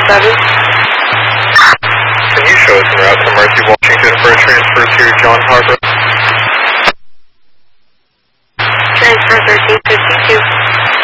7. Can you show us en route to Mercy, Washington for a transfer to John Harbor? Transfer 13.